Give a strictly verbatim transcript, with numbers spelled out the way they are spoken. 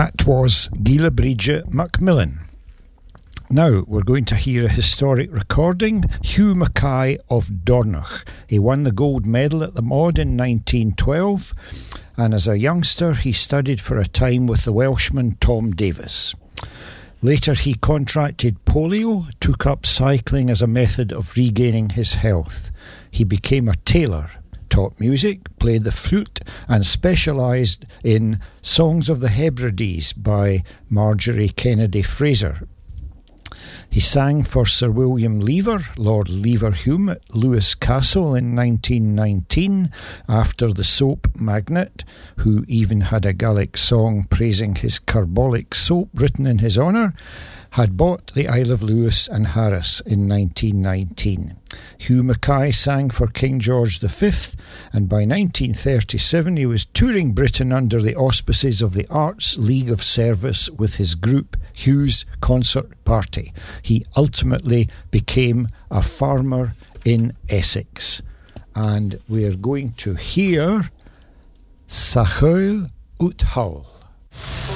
That was Gila Bridget Macmillan. Now we're going to hear a historic recording. Hugh Mackay of Dornoch. He won the gold medal at the Mod in nineteen twelve, and as a youngster he studied for a time with the Welshman Tom Davis. Later he contracted polio, took up cycling as a method of regaining his health. He became a tailor, taught music, played the flute, and specialised in Songs of the Hebrides by Marjorie Kennedy Fraser. He sang for Sir William Lever, Lord Leverhulme, at Lewes Castle in nineteen nineteen, after the soap magnate, who even had a Gaelic song praising his carbolic soap written in his honour, had bought the Isle of Lewis and Harris in nineteen nineteen. Hugh Mackay sang for King George the Fifth, and by nineteen thirty-seven he was touring Britain under the auspices of the Arts League of Service with his group Hugh's Concert Party. He ultimately became a farmer in Essex. And we are going to hear Sachuil Ut Hawl.